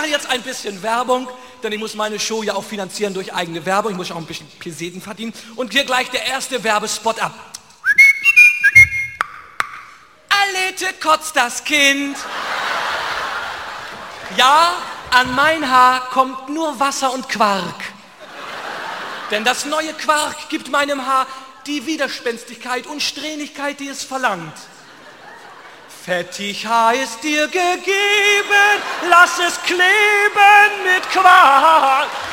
mache jetzt ein bisschen Werbung, denn ich muss meine Show ja auch finanzieren durch eigene Werbung. Ich muss auch ein bisschen Peseten verdienen. Und hier gleich der erste Werbespot ab. Alete kotzt das Kind. Ja, an mein Haar kommt nur Wasser und Quark. Denn das neue Quark gibt meinem Haar die Widerspenstigkeit und Strähnigkeit, die es verlangt. Fettig Haar ist dir gegeben, lass es kleben mit Quark.